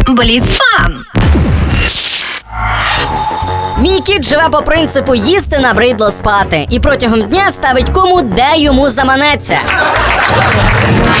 Бліцфан. Мій кіт живе по принципу їсти набридло спати і протягом дня ставить кому де йому заманеться.